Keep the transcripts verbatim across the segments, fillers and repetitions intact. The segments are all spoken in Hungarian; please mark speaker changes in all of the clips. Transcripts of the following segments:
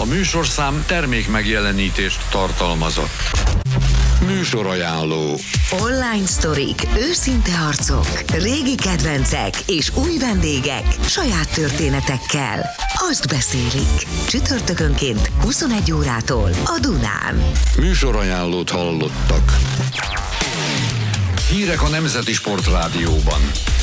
Speaker 1: A műsorszám termék megjelenítést tartalmazott. Műsorajánló.
Speaker 2: Online sztorik, őszinte arcok, régi kedvencek és új vendégek saját történetekkel. Azt beszélik. Csütörtökönként huszonegy órától a Dunán.
Speaker 1: Műsorajánlót hallottak. Hírek a Nemzeti Sportrádióban.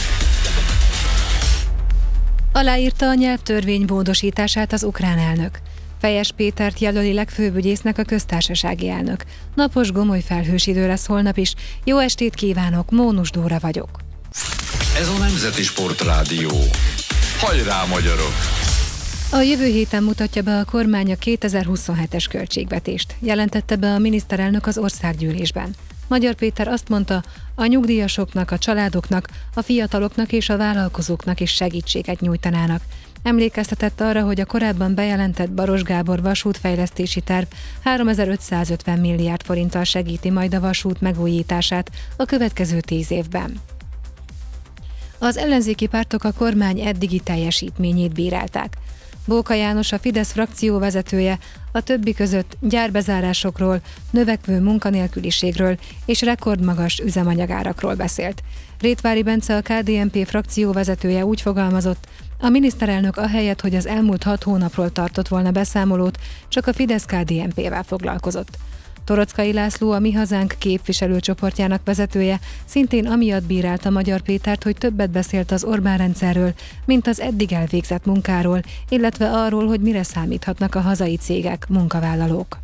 Speaker 3: Aláírta a nyelvtörvény módosítását az ukrán elnök. Fejes Pétert jelöli legfőbb ügyésznek a köztársasági elnök. Napos, gomoly felhős idő lesz holnap is. Jó estét kívánok, Mónus Dóra vagyok.
Speaker 1: Ez a Nemzeti Sportrádió. Hajrá, magyarok!
Speaker 3: A jövő héten mutatja be a kormány a kétezer-huszonhetes költségvetést, jelentette be a miniszterelnök az országgyűlésben. Magyar Péter azt mondta, a nyugdíjasoknak, a családoknak, a fiataloknak és a vállalkozóknak is segítséget nyújtanának. Emlékeztetett arra, hogy a korábban bejelentett Baros Gábor vasútfejlesztési terv háromezer-ötszázötven milliárd forinttal segíti majd a vasút megújítását a következő tíz évben. Az ellenzéki pártok a kormány eddigi teljesítményét bírálták. Bóka János, a Fidesz frakció vezetője a többi között gyárbezárásokról, növekvő munkanélküliségről és rekordmagas üzemanyagárakról beszélt. Rétvári Bence, a ká dé en pé frakció vezetője úgy fogalmazott, a miniszterelnök ahelyett, hogy az elmúlt hat hónapról tartott volna beszámolót, csak a Fidesz-ká dé en pével foglalkozott. Toroczkai László, a Mi Hazánk képviselőcsoportjának vezetője szintén amiatt bírálta Magyar Pétert, hogy többet beszélt az Orbán rendszerről, mint az eddig elvégzett munkáról, illetve arról, hogy mire számíthatnak a hazai cégek, munkavállalók.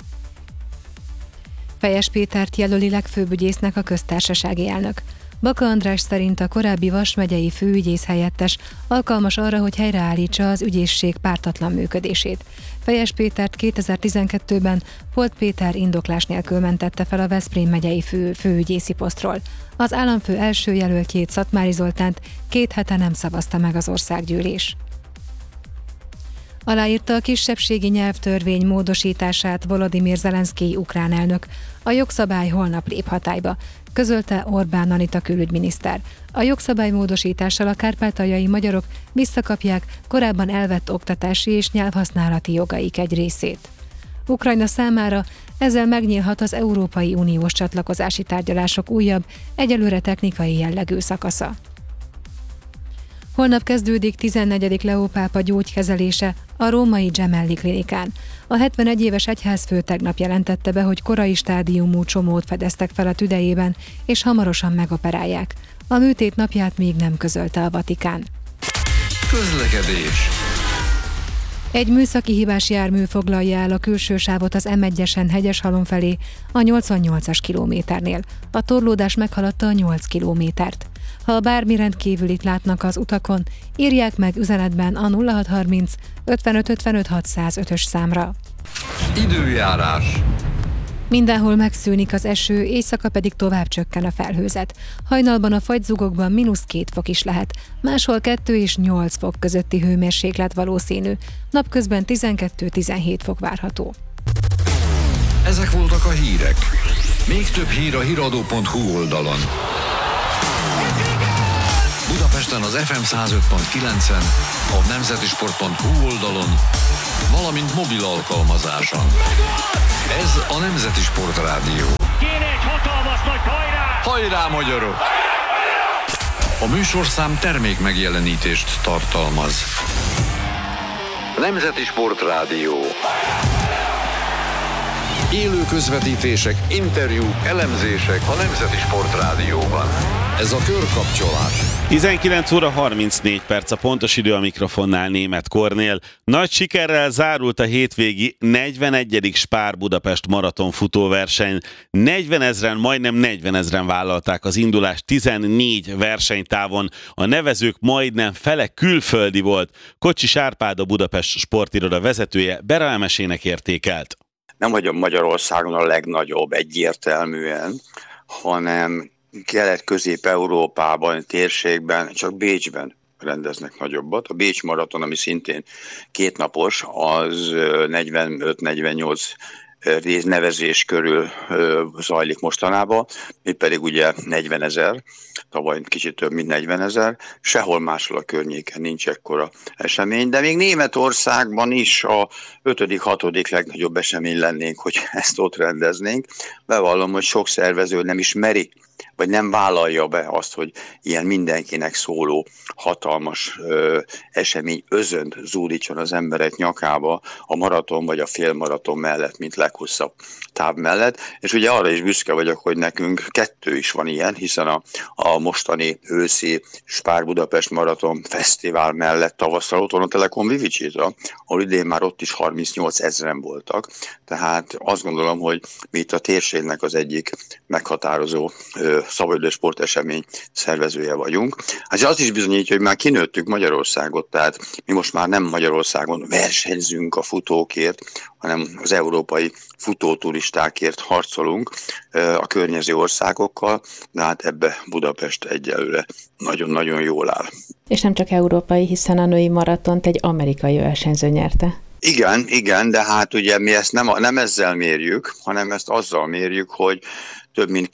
Speaker 3: Fejes Pétert jelöli legfőbb ügyésznek a köztársasági elnök. Baka András szerint a korábbi Vas megyei főügyész helyettes alkalmas arra, hogy helyreállítsa az ügyészség pártatlan működését. Fejes Pétert kétezer-tizenkettőben Holt Péter indoklás nélkül mentette fel a Veszprém megyei fő, főügyészi posztról. Az államfő első jelöltjét, Szatmári Zoltánt két hete nem szavazta meg az országgyűlés. Aláírta a kisebbségi nyelvtörvény módosítását Volodymyr Zelenszkij ukrán elnök. A jogszabály holnap lép hatályba, közölte Orbán Anita külügyminiszter. A jogszabály módosítással a kárpátaljai magyarok visszakapják korábban elvett oktatási és nyelvhasználati jogaik egy részét. Ukrajna számára ezzel megnyílhat az Európai Uniós csatlakozási tárgyalások újabb, egyelőre technikai jellegű szakasza. Holnap kezdődik tizennegyedik Leó pápa gyógykezelése a római Gemelli klinikán. A hetvenegy éves egyházfő tegnap jelentette be, hogy korai stádiumú csomót fedeztek fel a tüdejében, és hamarosan megoperálják. A műtét napját még nem közölte a Vatikán.
Speaker 1: Közlekedés.
Speaker 3: Egy műszaki hibás jármű foglalja el a külső sávot az em egyesen Hegyeshalom felé a nyolcvannyolcas kilométernél. A torlódás meghaladta a nyolc kilométert. Ha bármi rendkívülit látnak az utakon, írják meg üzenetben a nulla hat harminc ötvenöt ötvenöt hatszázötös számra.
Speaker 1: Időjárás.
Speaker 3: Mindenhol megszűnik az eső, éjszaka pedig tovább csökken a felhőzet. Hajnalban a fagyzugokban mínusz két fok is lehet, máshol kettő és nyolc fok közötti hőmérséklet valószínű. Napközben tizenkettő-tizenhét fok várható.
Speaker 1: Ezek voltak a hírek. Még több hír a híradó pont hú oldalon. Budapesten az ef em száz öt pont kilencen, a nemzetisport pont hú oldalon, valamint mobil alkalmazáson. Ez a Nemzeti Sportrádió.
Speaker 4: Kéne egy hatalmas nagy hajrá!
Speaker 1: Hajrá, magyarok! A műsorszám termék megjelenítést tartalmaz. Nemzeti Sportrádió. Élő közvetítések, interjúk, elemzések a Nemzeti Sportrádióban. Ez a körkapcsolás.
Speaker 5: tizenkilenc óra harmincnégy perc a pontos idő, a mikrofonnál Németh Kornél. Nagy sikerrel zárult a hétvégi negyvenegyedik Spár Budapest maraton futóverseny. negyvenezren, majdnem negyvenezren vállalták az indulást tizennégy versenytávon. A nevezők majdnem fele külföldi volt. Kocsis Árpád, a Budapest sportiroda vezetője berelmesének értékelt.
Speaker 6: Nem vagyok Magyarországon a legnagyobb egyértelműen, hanem Kelet-Közép-Európában, térségben, csak Bécsben rendeznek nagyobbat. A Bécs maraton, ami szintén kétnapos, az negyvenöt-negyvennyolc nevezés körül zajlik mostanában, mi pedig ugye negyvenezer, tavaly kicsit több mint negyvenezer, sehol máshol a környéken nincs ekkora esemény, de még Németországban is a ötödik, hatodik legnagyobb esemény lennénk, hogy ezt ott rendeznénk. Bevallom, hogy sok szervező nem is meri, vagy nem vállalja be azt, hogy ilyen mindenkinek szóló hatalmas ö, esemény özönt zúdítson az emberek nyakába a maraton vagy a félmaraton mellett, mint leghosszabb táv mellett. És ugye arra is büszke vagyok, hogy nekünk kettő is van ilyen, hiszen a, a mostani őszi Spár Budapest Maraton Fesztivál mellett tavasszal ott van a Telekom Vivicséta, ahol idén már ott is harmincnyolc ezren voltak. Tehát azt gondolom, hogy mi itt a térségnek az egyik meghatározó ö, szabadidős sportesemény szervezője vagyunk. Ez azt is bizonyítja, hogy már kinőttük Magyarországot, tehát mi most már nem Magyarországon versenyzünk a futókért, hanem az európai futóturistákért harcolunk a környező országokkal, de hát ebbe Budapest egyelőre nagyon-nagyon jól áll.
Speaker 7: És nem csak európai, hiszen a női maratont egy amerikai versenyző nyerte.
Speaker 6: Igen, igen, de hát ugye mi ezt nem, nem ezzel mérjük, hanem ezt azzal mérjük, hogy több mint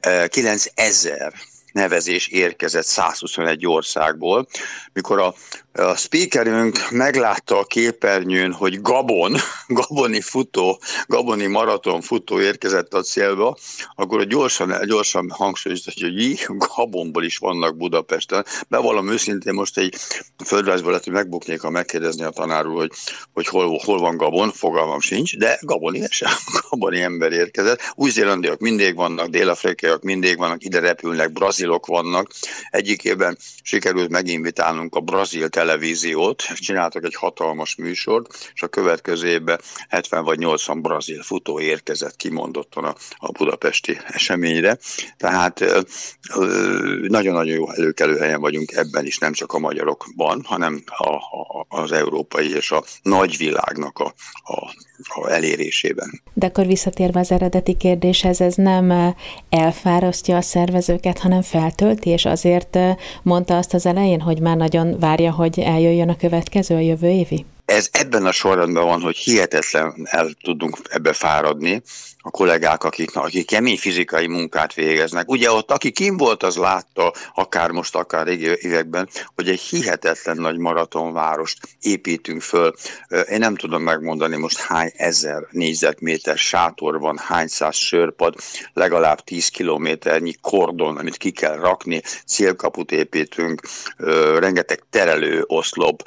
Speaker 6: kilencezer nevezés érkezett százhuszonegy országból. Mikor a, a speakerünk meglátta a képernyőn, hogy Gabon, gaboni futó, gaboni maraton futó érkezett a célba, akkor gyorsan, gyorsan hangsúlyozta, hogy így Gabonból is vannak Budapesten. Bevallom őszintén, most egy földrajzból lehet, hogy megbuknék, ha megkérdezni a tanár úr, hogy, hogy hol, hol van Gabon, fogalmam sincs, de gaboni, gaboni ember érkezett. Új-zélandiak mindig vannak, dél-afrikaiak mindig vannak, ide repülnek, brazilok vannak. Egyik évben sikerült meginvitálnunk a brazil televíziót, csináltak egy hatalmas műsort, és a következő évben hetven vagy nyolcvan brazil futó érkezett kimondottan a, a budapesti eseményre. Tehát nagyon-nagyon jó előkelő helyen vagyunk ebben is, nem csak a magyarokban, hanem a, a, az európai és a nagyvilágnak a, a, a elérésében.
Speaker 7: De akkor visszatérve az eredeti kérdéshez, ez nem elfárasztja a szervezőket, hanem feltölti, és azért mondta azt az elején, hogy már nagyon várja, hogy eljöjjön a következő, a jövő évi?
Speaker 6: Ez ebben a sorrendben van, hogy hihetetlen el tudunk ebbe fáradni a kollégák, akik, akik kemény fizikai munkát végeznek. Ugye ott, aki kim volt, az látta, akár most, akár régi években, hogy egy hihetetlen nagy maratonvárost építünk föl. Én nem tudom megmondani most hány ezer négyzetméter sátor van, hány száz sörpad, legalább tíz kilométernyi kordon, amit ki kell rakni, célkaput építünk, rengeteg terelő oszlop,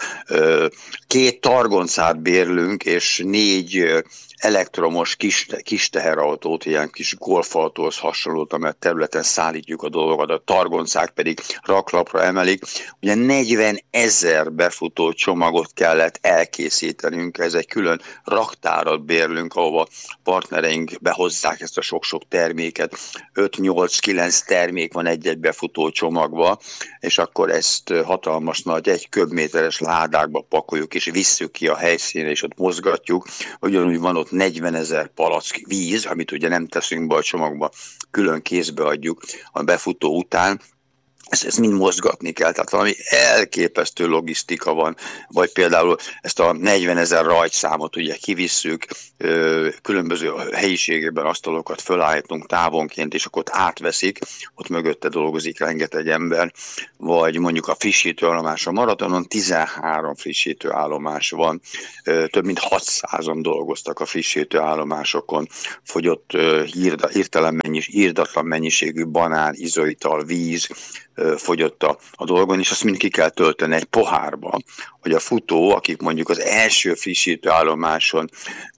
Speaker 6: két targoncát bérlünk, és négy elektromos kis, kis teherautót, ilyen kis golfautóhoz hasonlót, amelyet területen szállítjuk a dolgokat, a targoncák pedig raklapra emelik. Ugye negyven ezer befutó csomagot kellett elkészítenünk, ez egy külön raktárat bérlünk, ahova partnereink behozzák ezt a sok-sok terméket, öt-nyolc-kilenc termék van egy-egy befutó csomagba, és akkor ezt hatalmas nagy, egy köbméteres ládákba pakoljuk, és visszük ki a helyszínre, és ott mozgatjuk. Ugyanúgy van ott negyvenezer palack víz, amit ugye nem teszünk be a csomagba, külön kézbe adjuk a befutó után. Ezt, ezt mind mozgatni kell, tehát valami elképesztő logisztika van, vagy például ezt a negyvenezer rajtszámot ugye kivisszük, különböző helyiségében asztalokat fölállítunk távonként, és akkor ott átveszik, ott mögötte dolgozik rengeteg ember, vagy mondjuk a frissítőállomás a maratonon, tizenhárom frissítőállomás van, több mint hatszázan dolgoztak a frissítőállomásokon, fogyott hirtelen mennyis, írdatlan mennyiségű banán, izoital, víz, fogyott a, a dolgon, és azt mind ki kell tölteni egy pohárba, hogy a futó, akik mondjuk az első frissítő állomáson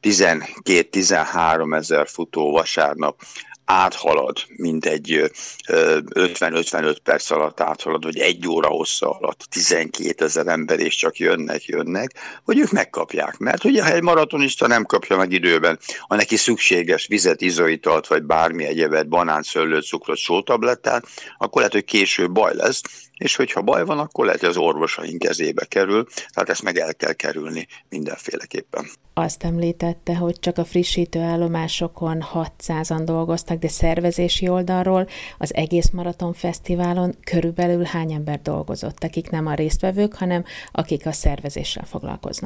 Speaker 6: tizenkét-tizenhárom ezer futó vasárnap áthalad, mint egy ötven-ötvenöt perc alatt áthalad, vagy egy óra hossza alatt tizenkétezer ember, és csak jönnek, jönnek, hogy ők megkapják. Mert ugye, ha egy maratonista nem kapja meg időben a neki szükséges vizet, izoitalt, vagy bármi egyebet, banán, szőlőt, cukrot, sótablettát, akkor lehet, hogy később baj lesz, és hogyha baj van, akkor lehet, hogy az orvosaink kezébe kerül, tehát ezt meg el kell kerülni mindenféleképpen.
Speaker 7: Azt említette, hogy csak a frissítőállomásokon hatszázan dolgoztak, de szervezési oldalról az egész Maraton Fesztiválon körülbelül hány ember dolgozott, akik nem a résztvevők, hanem akik a szervezéssel foglalkoznak?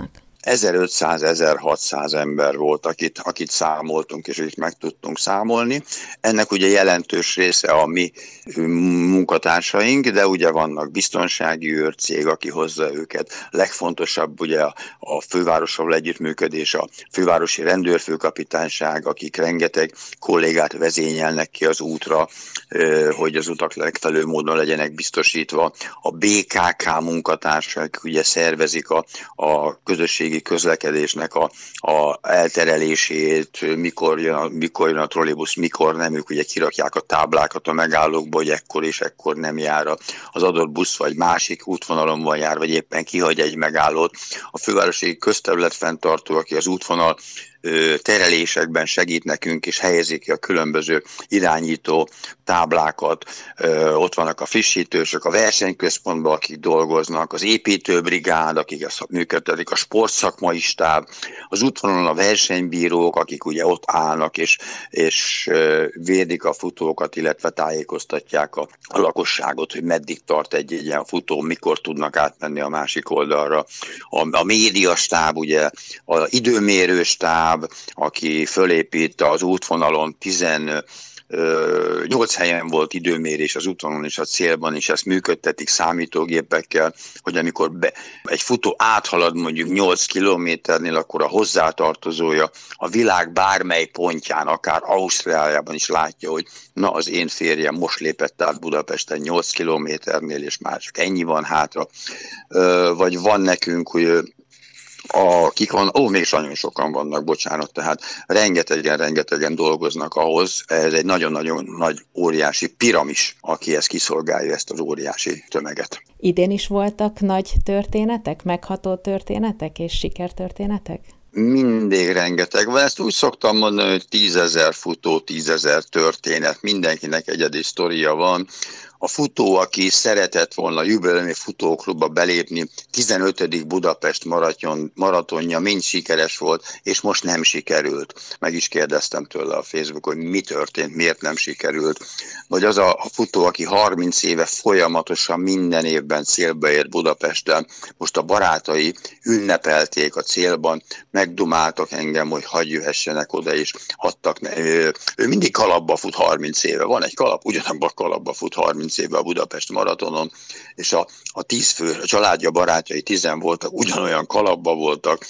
Speaker 6: ezerötszáz-ezerhatszáz ember volt, akit, akit számoltunk, és akit meg tudtunk számolni. Ennek ugye jelentős része a mi munkatársaink, de ugye vannak biztonsági őrcég, aki hozza őket. Legfontosabb ugye a, a fővárossal együttműködés, a fővárosi rendőrfőkapitányság, akik rengeteg kollégát vezényelnek ki az útra, hogy az utak legfelelőbb módon legyenek biztosítva. A bé ká ká munkatársak ugye szervezik a, a közösségi közlekedésnek a, a elterelését, mikor jön, a, mikor jön a trollibusz, mikor nem, ők ugye kirakják a táblákat a megállókba, hogy ekkor és ekkor nem jár az adott busz, vagy másik útvonalon van jár, vagy éppen kihagy egy megállót. A fővárosi közterület fenntartó, aki az útvonal terelésekben segít nekünk, és helyezik ki a különböző irányító táblákat. Ott vannak a frissítősök, a versenyközpontban, akik dolgoznak, az építőbrigád, akik ezt működtetik, a sportszakmai stáb, az útvonalon a versenybírók, akik ugye ott állnak, és, és védik a futókat, illetve tájékoztatják a, a lakosságot, hogy meddig tart egy, egy ilyen futó, mikor tudnak átmenni a másik oldalra. A, a médiastáb, ugye, az időmérő stáb, aki fölépít az útvonalon tizennyolc helyen volt időmérés az útvonalon és a célban, és ezt működtetik számítógépekkel, hogy amikor be, egy futó áthalad mondjuk nyolc kilométernél, akkor a hozzátartozója a világ bármely pontján, akár Ausztráliában is látja, hogy na, az én férjem most lépett át Budapesten nyolc kilométernél, és már csak ennyi van hátra. Vagy van nekünk, hogy akik van, ó, még nagyon sokan vannak, bocsánat, tehát rengetegen, rengetegen dolgoznak ahhoz, ez egy nagyon-nagyon nagy, óriási piramis, aki ezt kiszolgálja, ezt az óriási tömeget.
Speaker 7: Idén is voltak nagy történetek, megható történetek és sikertörténetek?
Speaker 6: Mindig rengeteg van. Ezt úgy szoktam mondani, hogy tízezer futó, tízezer történet, mindenkinek egyedi sztoria van. A futó, aki szeretett volna jubileumi futóklubba belépni, tizenötödik Budapest maraton, maratonja mind sikeres volt, és most nem sikerült. Meg is kérdeztem tőle a Facebookon, hogy mi történt, miért nem sikerült. Vagy az a futó, aki harminc éve folyamatosan minden évben célba ért Budapesten, most a barátai ünnepelték a célban, megdumáltak engem, hogy hadd jöhessenek oda, és adtak. Ő, ő mindig kalapba fut harminc éve. Van egy kalap, ugyanabban a kalapba fut harminc éve a Budapest maratonon, és a, a tíz fő, a családja, barátjai tizen voltak, ugyanolyan kalapba voltak,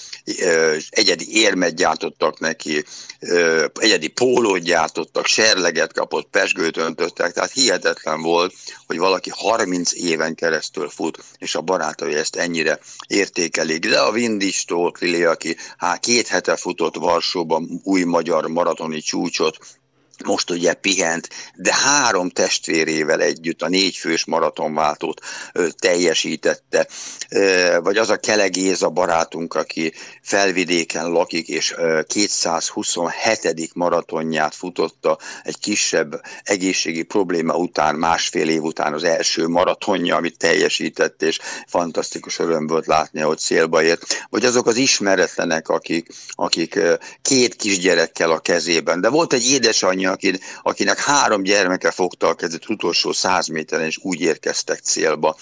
Speaker 6: egyedi érmet gyártottak neki, egyedi pólót gyártottak, serleget kapott, pezsgőt öntöttek, tehát hihetetlen volt, hogy valaki harminc éven keresztül fut, és a barátai ezt ennyire értékelik. De a Vindis Tóth Lili, aki hát két hete futott Varsóban új magyar maratoni csúcsot, most ugye pihent, de három testvérével együtt a négyfős maratonváltót ö, teljesítette. Ö, vagy az a Kele Géza barátunk, aki Felvidéken lakik, és ö, kétszázhuszonhetedik maratonját futotta egy kisebb egészségi probléma után, másfél év után az első maratonja, amit teljesített, és fantasztikus öröm volt látni, hogy célba ért. Vagy azok az ismeretlenek, akik, akik ö, két kisgyerekkel a kezében, de volt egy édesanyja, akinek három gyermeke fogta a kezét utolsó száz méteren, és úgy érkeztek célba.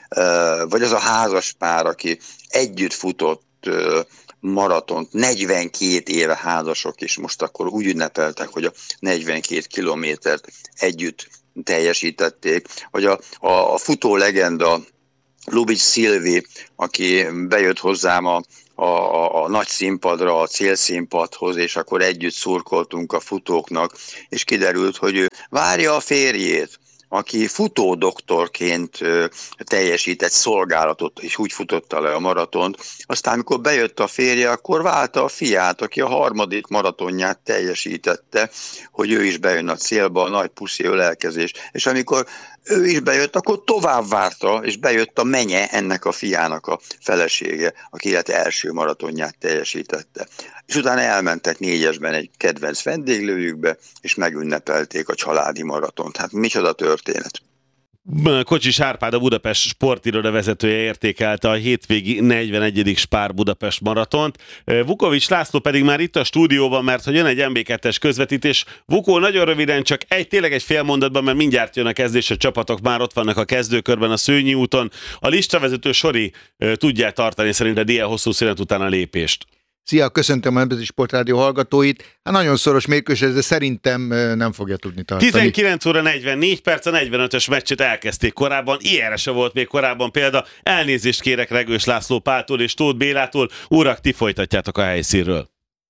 Speaker 6: Vagy az a házas pár, aki együtt futott maratont, negyvenkét éve házasok, és most akkor úgy ünnepeltek, hogy a negyvenkét kilométert együtt teljesítették. Vagy a, a, a futó legenda Lubic Szilvi, aki bejött hozzám a A, a, a nagy színpadra, a célszínpadhoz, és akkor együtt szurkoltunk a futóknak, és kiderült, hogy ő várja a férjét, aki futódoktorként teljesített szolgálatot, és úgy futotta le a maratont. Aztán, amikor bejött a férje, akkor válta a fiát, aki a harmadik maratonját teljesítette, hogy ő is bejön a célba, a nagy puszi ölelkezés. És amikor ő is bejött, akkor tovább várta, és bejött a menye ennek a fiának a felesége, aki élete első maratonját teljesítette. És utána elmentek négyesben egy kedvenc vendéglőjükbe, és megünnepelték a családi maratont. Hát micsoda történet.
Speaker 5: Kocsis Árpád, a Budapest sportiroda vezetője értékelte a hétvégi negyvenegyedik Spár Budapest maratont. Vukovics László pedig már itt a stúdióban, mert hogy jön egy em bé kettes közvetítés. Vukó, nagyon röviden, csak egy, tényleg egy fél mondatban, mert mindjárt jön a kezdés, a csapatok már ott vannak a kezdőkörben a Szőnyi úton. A listavezető Sori tudja tartani szerint ilyen hosszú szünet után a lépést.
Speaker 8: Szia, köszöntöm a Nemzeti Sportrádió hallgatóit. Hát nagyon szoros mérkőzés, de szerintem nem fogja tudni tartani.
Speaker 5: tizenkilenc óra negyvennégy perc, a negyvenötös meccset elkezdték korábban, ilyenre se volt még korábban példa. Elnézést kérek Regős László Páltól és Tóth Bélától. Urak, ti folytatjátok a helyszínről.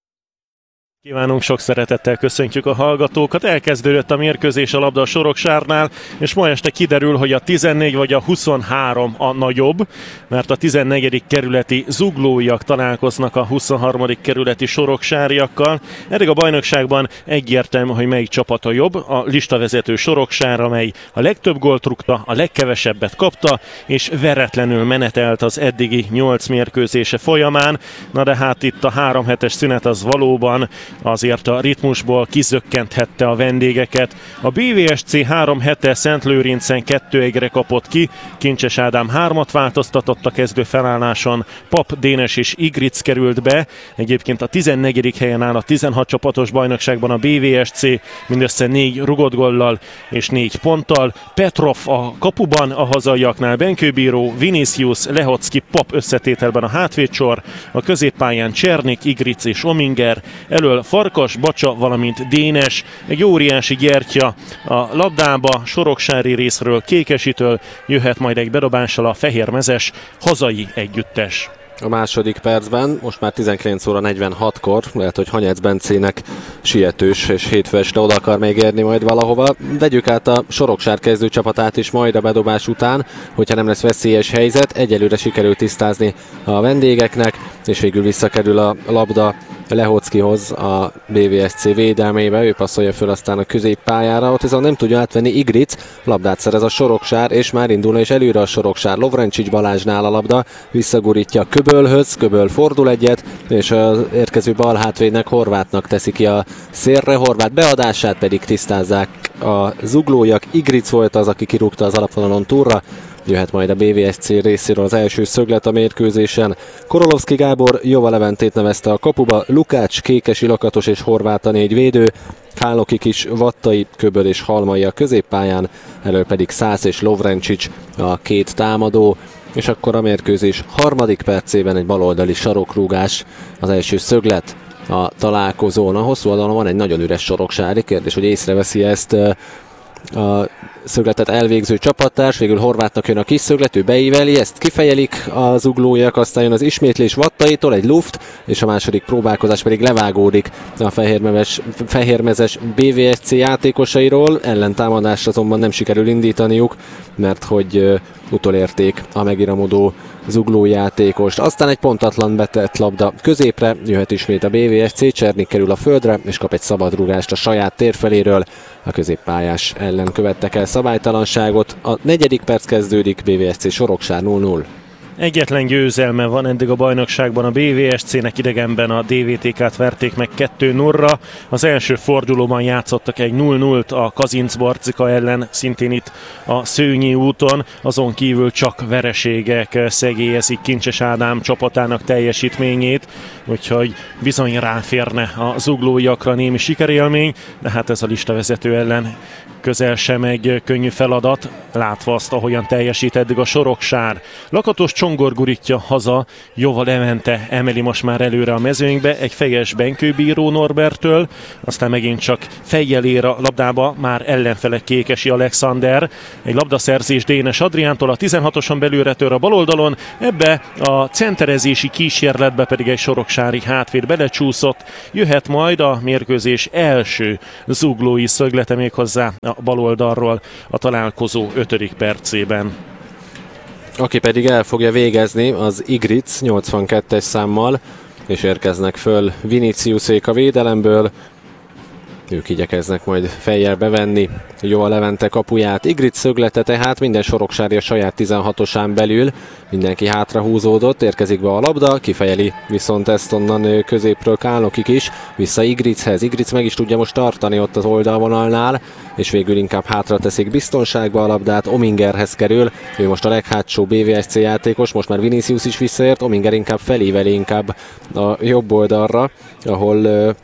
Speaker 9: Kívánunk, sok szeretettel köszöntjük a hallgatókat. Elkezdődött a mérkőzés a labda a Soroksárnál, és ma este kiderül, hogy a tizennégy vagy a huszonhárom a nagyobb, mert a tizennegyedik kerületi zuglóiak találkoznak a huszonharmadik kerületi soroksáriakkal. Eddig a bajnokságban egyértelmű, hogy melyik csapat a jobb. A listavezető Soroksár, amely a legtöbb gólt rúgta, a legkevesebbet kapta, és veretlenül menetelt az eddigi nyolc mérkőzése folyamán. Na de hát itt a három hetes szünet az valóban azért a ritmusból kizökkenthette a vendégeket. A bé vé es cé három hete Szentlőrincen kettő egyre kapott ki, Kincses Ádám hármat változtatott a kezdő felálláson, Pap, Dénes és Igric került be. Egyébként a tizennegyedik helyen áll a tizenhat csapatos bajnokságban a bé vé es cé, mindössze négy rugott góllal és négy ponttal. Petrov a kapuban, a hazaiaknál Benkőbíró, Vinicius, Lehocki, Pap összetételben a hátvédsor, a középpályán Csernik, Igric és Ominger, elől Farkas, Bacsa, valamint Dénes, egy óriási gyertya a labdába, soroksári részről Kékesitől jöhet majd egy bedobással a fehérmezes hazai együttes.
Speaker 10: A második percben, most már tizenkilenc óra negyvenhatkor, lehet, hogy Hanyec Bencének sietős és hétfő este oda akar még érni majd valahova. Vegyük át a Soroksár kezdő csapatát is majd a bedobás után, hogyha nem lesz veszélyes helyzet. Egyelőre sikerült tisztázni a vendégeknek, és végül visszakerül a labda Lehockihoz a bé vé es cé védelmébe, ő passzolja föl aztán a középpályára, ott viszont nem tudja átvenni Igric, labdát szerez a Soroksár, és már indulna és előre a Soroksár. Lovrencsics Balázsnál a labda, visszagurítja a Köbölhöz, Köböl fordul egyet, és az érkező balhátvédnek, Horvátnak teszi ki a szélre, Horvát beadását pedig tisztázzák a zuglóiak. Igric volt az, aki kirúgta az alapvonalon túlra. Jöhet majd a bé vé es cé részéről az első szöglet a mérkőzésen. Korolovszki Gábor Jova Leventét nevezte a kapuba, Lukács, Kékesi, Lakatos és Horváth a négy védő, Kálnoki is, Vattai, Köböl és Halmai a középpályán, elől pedig Szász és Lovrencsics a két támadó, és akkor a mérkőzés harmadik percében egy baloldali sarokrúgás, az első szöglet a találkozón. A hosszú oldalon van egy nagyon üres soroksári, kérdés, hogy észreveszi ezt a szögletet elvégző csapattárs, végül Horvátnak jön a kis szöglet, ő beíveli, ezt kifejelik az uglóiak, aztán jön az ismétlés Vattaitól, egy luft, és a második próbálkozás pedig levágódik a fehérmezes, fehérmezes bé vé es cé játékosairól, ellentámadásra azonban nem sikerül indítaniuk, mert hogy utolérték a megiramodó zugló játékost. Aztán egy pontatlan betett labda középre, jöhet ismét a bé vé es cé, Csernik kerül a földre, és kap egy szabadrúgást a saját térfeléről. A középpályás ellen követtek el szabálytalanságot. A negyedik perc kezdődik, bé vé es cé Soroksár nulla nulla.
Speaker 9: Egyetlen győzelme van eddig a bajnokságban a bé vé es cének, idegenben a dé vé té ká-t verték meg kettő nulla. Az első fordulóban játszottak egy nulla nullt a Kazincbarcika ellen, szintén itt a Szőnyi úton, azon kívül csak vereségek szegélyezik Kincses Ádám csapatának teljesítményét, úgyhogy bizony ráférne a zuglóiakra némi sikerélmény, de hát ez a listavezető ellen közel sem egy könnyű feladat, látva azt, ahogyan teljesít eddig a Soroksár. Lakatos Csongor gurítja haza, Jova Levente emeli most már előre a mezőnybe, egy fejes Benkőbíró Norbertől, aztán megint csak fejjel ér a labdába, már ellenfele Kékesi Alexander, egy labdaszerzés Dénes Adriántól, a tizenhatoson belőle tör a baloldalon, ebbe a centerezési kísérletbe pedig egy soroksári hátvéd belecsúszott, jöhet majd a mérkőzés első zuglói szöglete méghozzá a baloldalról a találkozó ötödik percében.
Speaker 10: Aki pedig el fogja végezni, az Igric nyolcvankettes számmal, és érkeznek föl Viniciusék a védelemből, ők igyekeznek majd fejjel bevenni jó a Levente kapuját. Igric szöglete tehát minden soroksári a saját tizenhatosán belül, mindenki hátra húzódott, érkezik be a labda, kifejeli viszont ezt onnan középről Kálnokik is, vissza Igrichez, Igric meg is tudja most tartani ott az oldalvonalnál, és végül inkább hátra teszik biztonságba a labdát, Omingerhez kerül, ő most a leghátsó bé vé es cé játékos, most már Vinicius is visszaért, Ominger inkább felíveli inkább a jobb oldalra, ahol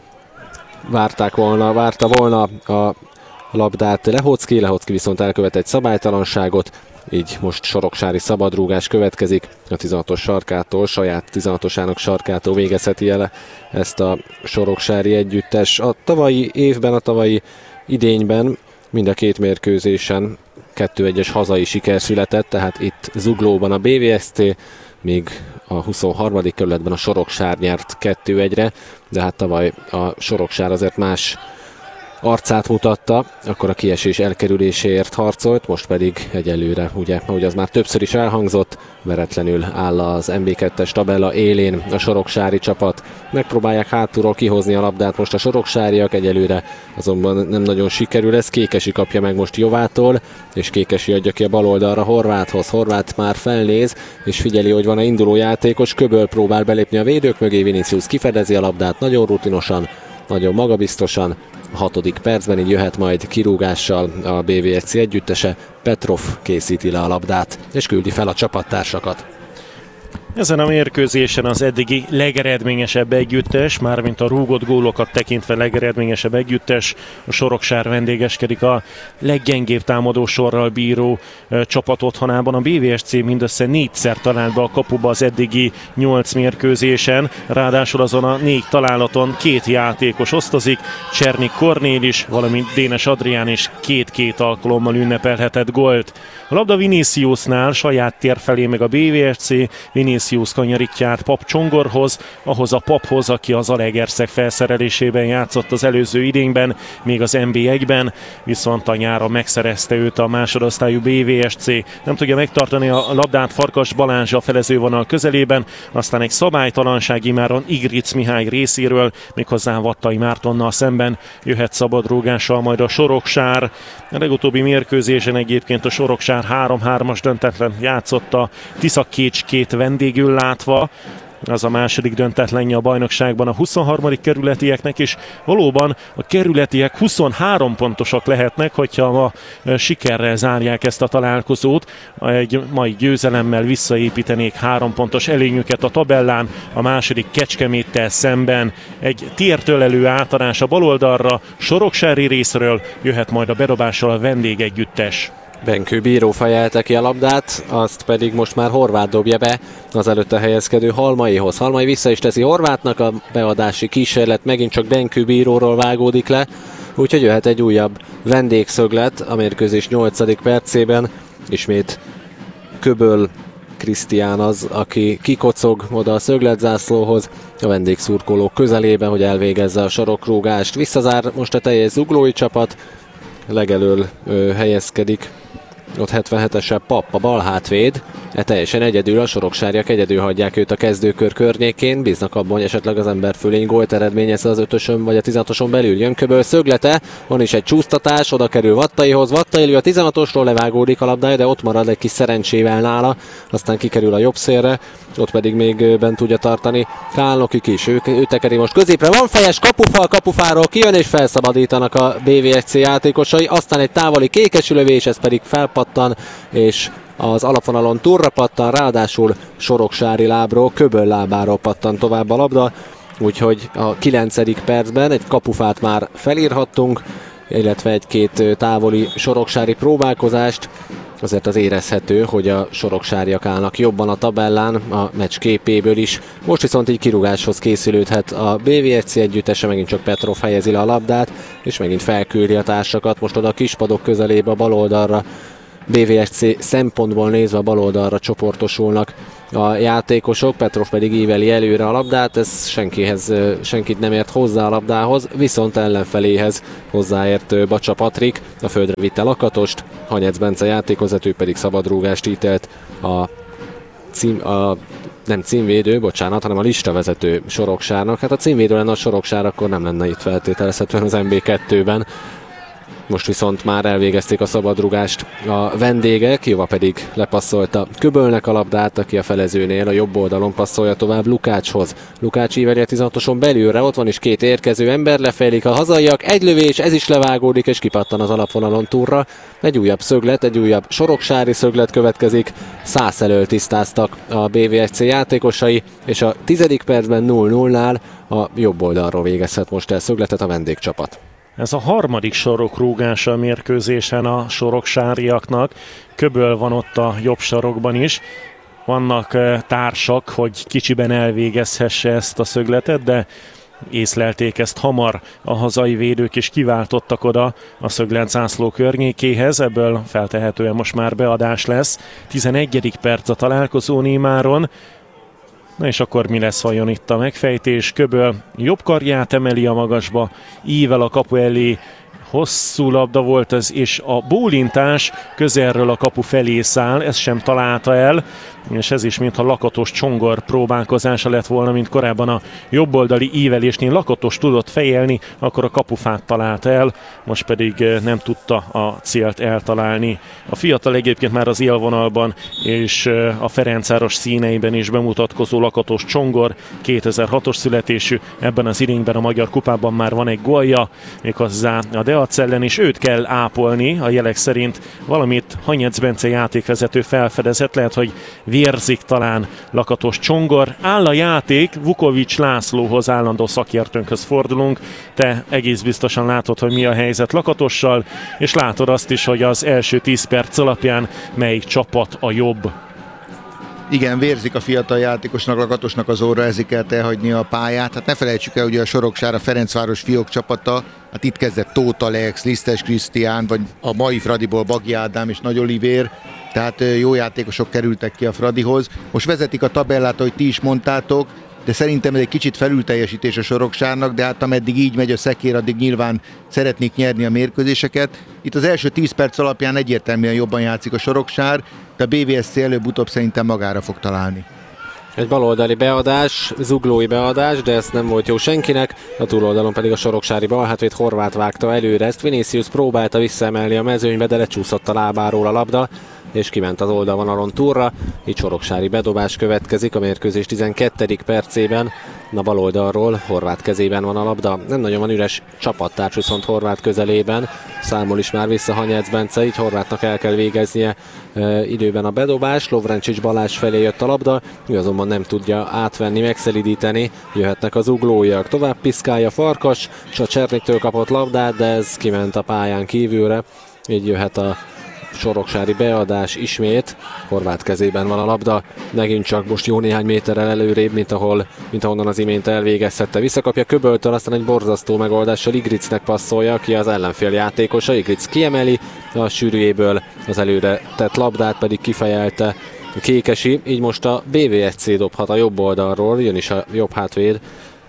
Speaker 10: várták volna, várta volna a labdát Lehocki, Lehocki viszont elkövet egy szabálytalanságot, így most soroksári szabadrúgás következik, a tizenhatos sarkától, saját tizenhatosának sarkától végezheti el ezt a soroksári együttes. A tavalyi évben, a tavalyi idényben mind a két mérkőzésen kettő egyes hazai siker született, tehát itt Zuglóban a bé vé es cé, míg a huszonharmadik kerületben a Soroksár nyert kettő egyre, de hát tavaly a Soroksár azért más arcát mutatta, akkor a kiesés elkerüléséért harcolt, most pedig egyelőre, ugye, ahogy az már többször is elhangzott, veretlenül áll az em bé kettes tabella élén a soroksári csapat. Megpróbálják hátulról kihozni a labdát most a soroksáriak, egyelőre azonban nem nagyon sikerül ez. Kékesi kapja meg most Jovától, és Kékesi adja ki a bal oldalra Horváthoz. Horvát már felnéz, és figyeli, hogy van-e induló játékos, Köböl próbál belépni a védők mögé, Vinicius kifedezi a labdát nagyon rutinosan, nagyon magabiztosan. A hatodik percben így jöhet majd kirúgással a bé vé es cé együttese, Petrov készíti le a labdát, és küldi fel a csapattársakat.
Speaker 9: Ezen a mérkőzésen az eddigi legeredményesebb együttes, mármint a rúgott gólokat tekintve legeredményesebb együttes, a Soroksár vendégeskedik a leggyengébb támadó sorral bíró e, csapat otthonában. A bé vé es cé mindössze négyszer talált be a kapuba az eddigi nyolc mérkőzésen, ráadásul azon a négy találaton két játékos osztozik, Csernik Kornél is, valamint Dénes Adrián is két-két alkalommal ünnepelhetett gólt. A labda Viniciusnál saját tér felé meg a bé vé es cé, Vinicius kanyarítja át Pap Csongorhoz, ahhoz a Paphoz, aki az Zalaegerszeg felszerelésében játszott az előző idényben, még az en bé egyben, viszont a nyáron megszerezte őt a másodosztályú bé vé es cé. Nem tudja megtartani a labdát Farkas Balázs a felezővonal közelében, aztán egy szabálytalanság imáron Igric Mihály részéről, méghozzá Vattai Mártonnal szemben jöhet szabadrúgással majd a Soroksár. A legutóbbi mérkőzésen egyébként a Soroksár három-hármas döntetlen játszott a Tisza-Kécskét vendégül látva, az a második döntetlenje a bajnokságban a huszonharmadik kerületieknek, és valóban a kerületiek huszonhárom pontosak lehetnek, hogyha ma sikerrel zárják ezt a találkozót. Egy mai győzelemmel visszaépítenék három pontos előnyüket a tabellán, a második Kecskeméttel szemben. Egy tértől elő átadás a baloldalra, Soroksári részről jöhet majd a bedobással a vendégegyüttes.
Speaker 10: Benkő bíró fejelte ki a labdát, azt pedig most már Horváth dobja be az előtte helyezkedő Halmaihoz. Halmai vissza is teszi Horvátnak, a beadási kísérlet megint csak Benkő bíróról vágódik le, úgyhogy jöhet egy újabb vendégszöglet a mérkőzés nyolcadik percében. Ismét Köböl Krisztián az, aki kikocog oda a szögletzászlóhoz, a vendégszurkolók közelébe, hogy elvégezze a sarokrúgást. Visszazár most a teljes zuglói csapat, legelől ö, helyezkedik, ott hetvenhetesebb Papp, a bal hátvéd, e teljesen egyedül, a soroksáriak egyedül hagyják őt a kezdőkör környékén, bíznak abban, hogy esetleg az ember fölény gólt eredményez az ötösön vagy a tizenhatoson belül. Jön Köböl szöglete, van is egy csúsztatás, oda kerül Vattaihoz, Vattai a tizenhatosról levágódik a labdája, de ott marad egy kis szerencsével nála, aztán kikerül a jobb szélre, ott pedig még bent tudja tartani Kálnokik is, ő, ő tekeri most középre, van fejes kapufal, kapufáról kijön és felszabadítanak a bé vé es cé játékosai, aztán egy távoli kékes lövés, ez pedig felpattan, és az alapvonalon túlra pattan, ráadásul soroksári lábról, Köböl lábáról pattan tovább a labda, úgyhogy a kilencedik percben egy kapufát már felírhattunk, illetve egy-két távoli soroksári próbálkozást. Azért az érezhető, hogy a soroksáriak állnak jobban a tabellán, a meccs képéből is. Most viszont így kirúgáshoz készülődhet a bé vé es cé együttese, megint csak Petrov helyezi le a labdát, és megint felküldi a társakat, most oda a kispadok közelébe a bal oldalra. bé vé es cé szempontból nézve a bal oldalra csoportosulnak a játékosok, Petrov pedig íveli előre a labdát, ez senkihez, senkit nem ért hozzá a labdához, viszont ellenfeléhez hozzáért Bacsa Patrik, a földre vitte Lakatost, Hanyec Bence játékvezető pedig szabadrúgást ítelt a, cím, a nem címvédő, bocsánat, hanem a listavezető Soroksárnak. Hát a címvédő lenne a Soroksár, akkor nem lenne itt feltételezhetően az en bé kettőben. Most viszont már elvégezték a szabadrugást a vendégek, Jova pedig lepasszolta Köbölnek a labdát, aki a felezőnél a jobb oldalon passzolja tovább Lukácshoz. Lukács íveli a tizenhatoson belülre, ott van is két érkező ember, lefejlik a hazaiak, egy lövés, ez is levágódik és kipattan az alapvonalon túlra. Egy újabb szöglet, egy újabb soroksári szöglet következik, száz elől tisztáztak a bé vé es cé játékosai, és a tizedik percben nulla nullnál a jobb oldalról végezhet most el szögletet a vendégcsapat.
Speaker 9: Ez a harmadik sarokrúgása a mérkőzésen a soroksáriaknak. Köböl van ott a jobb sarokban is. Vannak társak, hogy kicsiben elvégezhesse ezt a szögletet, de észlelték ezt hamar a hazai védők, és kiváltottak oda a szöglet zászló környékéhez. Ebből feltehetően most már beadás lesz. tizenegyedik perc a találkozón imáron. Na és akkor mi lesz vajon itt a megfejtés? Köböl jobb karját emeli a magasba, ível a kapu elé, hosszú labda volt ez, és a bólintás közelről a kapu felé száll, ezt sem találta el, és ez is mintha Lakatos Csongor próbálkozása lett volna, mint korábban a jobboldali ívelésnél Lakatos tudott fejelni, akkor a kapufát találta el, most pedig nem tudta a célt eltalálni. A fiatal egyébként már az élvonalban és a Ferencváros színeiben is bemutatkozó Lakatos Csongor, kétezer-hatos születésű, ebben az idényben a Magyar Kupában már van egy gólja, méghozzá a Deac ellen, és őt kell ápolni, a jelek szerint valamit Hanyec Bence játékvezető felfedezett, lehet, hogy vérzik talán Lakatos Csongor. Áll a játék, Vukovics Lászlóhoz, állandó szakértőnkhöz fordulunk. Te egész biztosan látod, hogy mi a helyzet Lakatossal, és látod azt is, hogy az első tíz perc alapján melyik csapat a jobb.
Speaker 8: Igen, vérzik a fiatal játékosnak, Lakatosnak az orra, ezért kell elhagyni a pályát. Hát ne felejtsük el, hogy a Soroksár a Ferencváros fiók csapata, hát itt kezdett Tóth Alex, Lisztes Krisztián, vagy a mai Fradiból Bagi Ádám és Nagy Olivér, tehát jó játékosok kerültek ki a Fradihoz. Most vezetik a tabellát, ahogy ti is mondtátok, de szerintem ez egy kicsit felülteljesítés a Soroksárnak, de hát ameddig így megy a szekér, addig nyilván szeretnék nyerni a mérkőzéseket. Itt az első tíz perc alapján egyértelműen jobban játszik a Soroksár, de a bé vé es cé előbb-utóbb szerintem magára fog találni.
Speaker 10: Egy baloldali beadás, zuglói beadás, de ez nem volt jó senkinek, a túloldalon pedig a soroksári balhátvéd Horváth vágta előre, ezt Vinicius próbálta visszaemelni a mezőnybe, de lecsúszott a lábáról a labda, és kiment az oldalvonalon túlra, így soroksári bedobás következik a mérkőzés tizenkettedik percében, a bal oldalról Horváth kezében van a labda, nem nagyon van üres csapattárs viszont Horváth közelében, számol is már vissza Hanyec Bence, így Horváthnak el kell végeznie e, időben a bedobás, Lovrencsics Balázs felé jött a labda, ő azonban nem tudja átvenni, megszelidíteni, jöhetnek az uglóiak, tovább piszkálja Farkas, és a Cserniktől kapott labdát, de ez kiment a pályán kívülre, így jöhet a soroksári beadás ismét, Horváth kezében van a labda, megint csak most jó néhány méterrel előrébb, mint, ahol, mint ahonnan az imént elvégezhette. Visszakapja Köböltől, aztán egy borzasztó megoldással Igricnek passzolja, aki az ellenfél játékosa. Igric kiemeli a sűrűjéből az előre tett labdát, pedig kifejelte Kékesi, így most a bé vé es cé dobhat a jobb oldalról, jön is a jobb hátvéd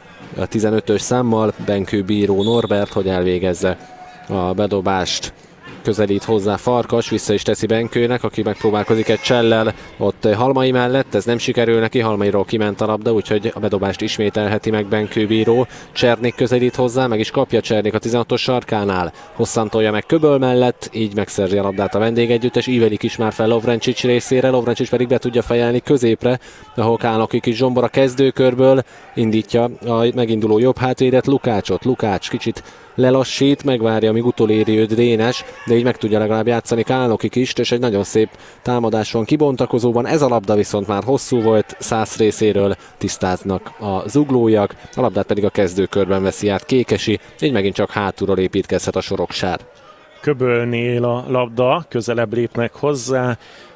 Speaker 10: a tizenötös számmal, Benkő Bíró Norbert, hogy elvégezze a bedobást. Közelít hozzá Farkas, vissza is teszi Benkőnek, aki megpróbálkozik egy csellel ott Halmai mellett, ez nem sikerül neki, Halmairól kiment a labda, úgyhogy a bedobást ismételheti meg Benkő Bíró. Csernik közelít hozzá, meg is kapja Csernik a tizenhatos sarkánál, hosszantolja meg Köböl mellett, így megszerzi a labdát a vendégegyüttes, ívelik is már fel Lovrencsics részére, Lovrencsics pedig be tudja fejelni középre, ahol Kálnoki kis zsombor a kezdőkörből indítja a meginduló jobb hátvédet, Lukácsot. Lukács kicsit lelassít, megvárja, amíg utoléri őt Dénes, de így meg tudja legalább játszani Kálnokik is, és egy nagyon szép támadás van kibontakozóban. Ez a labda viszont már hosszú volt, Szász részéről tisztáznak a zuglóiak, a labdát pedig a kezdőkörben veszi át Kékesi, így megint csak hátulról építkezhet a Soroksár.
Speaker 9: Köbölnél a labda, közelebb lépnek hozzá,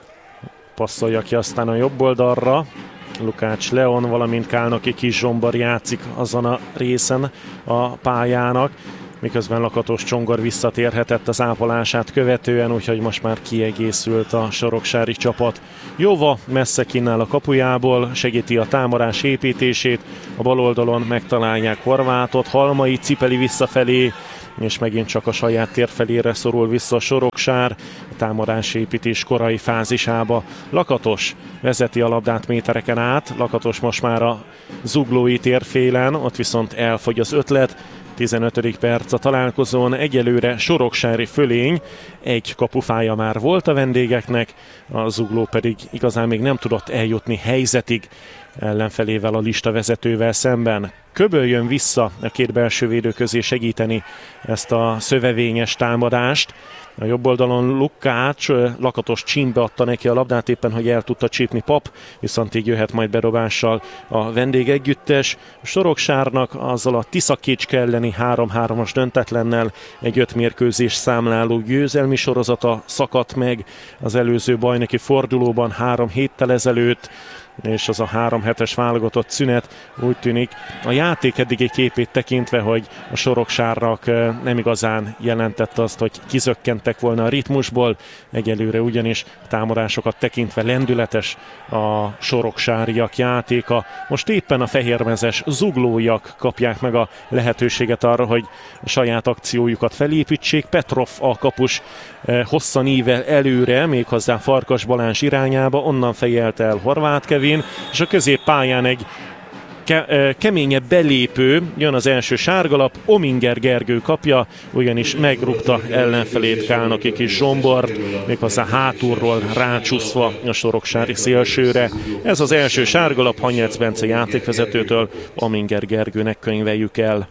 Speaker 9: passzolja ki aztán a jobb oldalra. Lukács Leon, valamint Kálnoki kis zsombor játszik azon a részen a pályának. miközben Lakatos Csongor visszatérhetett az ápolását követően, úgyhogy most már kiegészült a soroksári csapat. Jóva messze kínál a kapujából, segíti a támadás építését, a bal oldalon megtalálják Horvátot, Halmai cipeli visszafelé, és megint csak a saját tér felére szorul vissza a Soroksár, a támadás építés korai fázisába. Lakatos vezeti a labdát métereken át, Lakatos most már a zuglói térfélen, ott viszont elfogy az ötlet. tizenötödik perc a találkozón, egyelőre soroksári fölény, egy kapufája már volt a vendégeknek, a zugló pedig igazán még nem tudott eljutni helyzetig ellenfelével, a lista vezetővel szemben. Köböl jön vissza a két belső védő közé segíteni ezt a szövevényes támadást. A jobb oldalon Lukács, Lakatos csímbe adta neki a labdát éppen, hogy el tudta csípni Pap, viszont így jöhet majd bedobással a vendégegyüttes. A Soroksárnak azzal a Tiszakécske elleni három-hármas döntetlennel egy öt mérkőzés számláló győzelmi sorozata szakadt meg az előző bajnoki fordulóban három héttel ezelőtt, és az a három hetes válogatott szünet úgy tűnik a játék eddigi képét tekintve, hogy a Soroksárnak nem igazán jelentette azt, hogy kizökkentek volna a ritmusból. Egyelőre ugyanis támadásokat tekintve lendületes a soroksáriak játéka. Most éppen a fehérmezes zuglóiak kapják meg a lehetőséget arra, hogy a saját akciójukat felépítsék. Petrov a kapus hosszan ível előre, méghozzá Farkas Balázs irányába, onnan fejelt el Horváth Kevin, és a középpályán egy ke- keményebb belépő, jön az első sárgalap, Ominger Gergő kapja, ugyanis megrúgta ellenfelét Kálnoki kis Zsombort, méghozzá hátulról rácsúszva a soroksári szélsőre. Ez az első sárgalap Hanyec Bence játékvezetőtől, Ominger Gergőnek könyveljük el.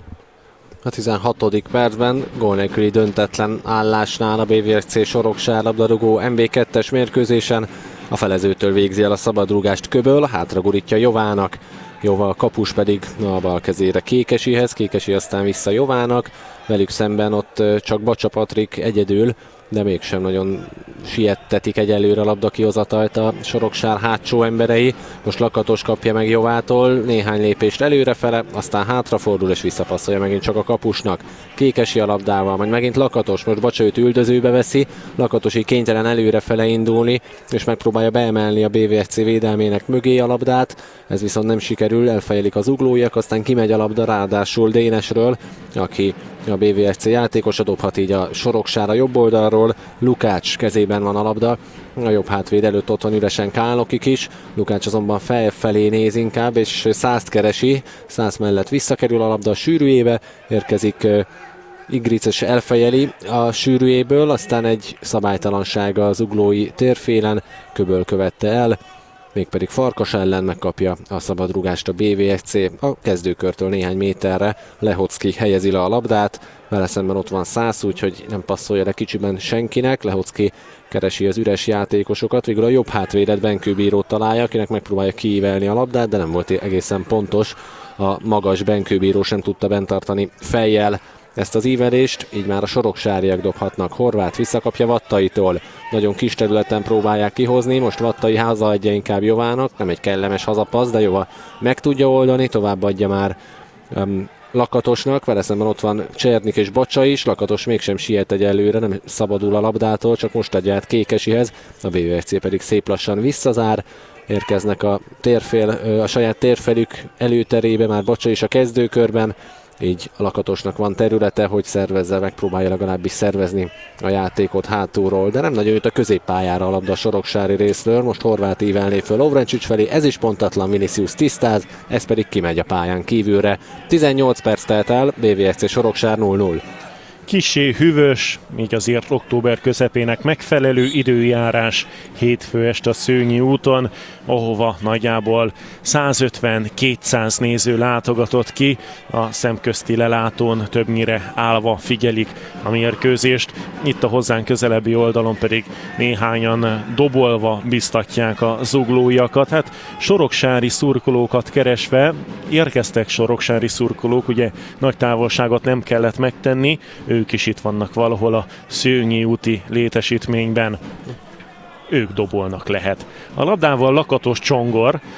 Speaker 10: A tizenhatodik percben gól nélküli döntetlen állásnál a bé vé es cé Soroksár labdarúgó em bé kettes mérkőzésen a felezőtől végzi el a szabadrúgást Köböl, hátra gurítja Jovának, Jova a kapus pedig a bal kezére Kékesihez, Kékesi aztán vissza Jovának, velük szemben ott csak Bacsa Patrik egyedül, de mégsem nagyon siettetik egyelőre a labda kihozatalt a Soroksár hátsó emberei. Most Lakatos kapja meg Jovától, néhány lépést előrefele, aztán hátrafordul és visszapasszolja megint csak a kapusnak. Kékesi a labdával, majd megint Lakatos, most Bacsa őt üldözőbe veszi, Lakatos így kénytelen előrefele indulni, és megpróbálja beemelni a bé vé es cé védelmének mögé a labdát, ez viszont nem sikerül, elfejelik az uglóiak, aztán kimegy a labda ráadásul Dénesről, aki a bé vé es cé játékosa, dobhat így a Soroksár a jobb oldalról, Lukács kezében van a labda, a jobb hátvéd előtt ott van üresen Kálnokik is, Lukács azonban fel felé néz inkább, és Százt keresi, Szász mellett visszakerül a labda a sűrűjébe, érkezik Igrices, elfejeli a sűrűjéből, aztán egy szabálytalanság az uglói térfélen, Köböl követte el, mégpedig Farkas ellen megkapja a szabadrúgást a bé vé es cé. A kezdőkörtől néhány méterre Lehocki helyezi le a labdát, vele szemben ott van Szász, úgyhogy nem passzolja le kicsiben senkinek. Lehocki keresi az üres játékosokat, végül a jobb hátvédet Benkőbírót találja, akinek megpróbálja kiívelni a labdát, de nem volt egészen pontos. A magas Benkőbíró sem tudta bent tartani fejjel ezt az ívelést, így már a soroksáriak dobhatnak. Horváth visszakapja Vattaitól, nagyon kis területen próbálják kihozni, most Vattai hazaadja inkább Jovának, nem egy kellemes hazapassz, de Jova meg tudja oldani, továbbadja már um, Lakatosnak, vele szemben ott van Csernik és Bacsa is, Lakatos mégsem siet egyelőre, nem szabadul a labdától, csak most adja át Kékesihez, a bé vé es cé pedig szép lassan visszazár, érkeznek a térfél, a saját térfelük előterébe, már Bacsa is a kezdőkörben, így a Lakatosnak van területe, hogy szervezze, megpróbálja legalábbis szervezni a játékot hátulról, de nem nagyon jut a középpályára a labda a soroksári részről, most Horváth ívelné föl Lovrencsics felé, ez is pontatlan, Vinicius tisztáz, ez pedig kimegy a pályán kívülre. tizennyolc perc telt el, bé vé es cé Soroksár nulla nulla.
Speaker 9: Kissé hűvös, így azért október közepének megfelelő időjárás hétfő este a Szőnyi úton, ahova nagyjából százötven-kétszáz néző látogatott ki, a szemközti lelátón többnyire állva figyelik a mérkőzést, itt a hozzánk közelebbi oldalon pedig néhányan dobolva biztatják a zuglóiakat. Hát soroksári szurkolókat keresve érkeztek soroksári szurkolók, ugye nagy távolságot nem kellett megtenni, ők is itt vannak valahol a Szőnyi úti létesítményben. Ők dobolnak lehet. A labdával Lakatos Csongor,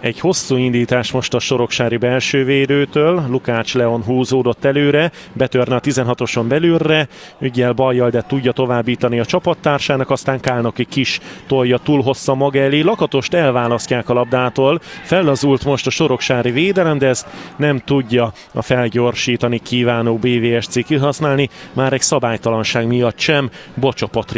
Speaker 9: Egy hosszú indítás most a soroksári belsővédőtől, Lukács Leon húzódott előre, betörne a tizenhatoson belülre, ügyel bajjal, de tudja továbbítani a csapattársának, aztán Kálnoki Kis tolja túl hossza maga elé, Lakatost elválasztják a labdától, fellazult most a soroksári védelem, de ezt nem tudja a felgyorsítani kívánó bé vé es cé kihasználni, már egy szabálytalanság miatt sem. Bocsa Patrik